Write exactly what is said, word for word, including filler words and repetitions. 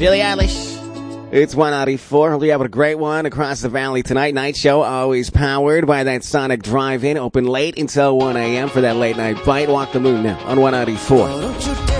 Billie Eilish. It's one ninety-four. Hope you have a great one across the valley tonight. Night show always powered by that Sonic Drive-In. Open late until one a.m. for that late night bite. Walk the moon now on one ninety-four.